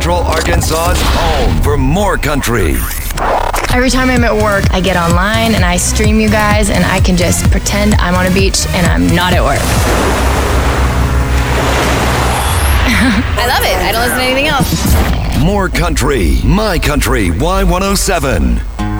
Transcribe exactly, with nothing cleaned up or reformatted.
Central Arkansas's home for more country. Every time I'm at work, I get online and I stream you guys, and I can just pretend I'm on a beach and I'm not at work. I love it. I don't listen to anything else. More country. My Country Y one oh seven.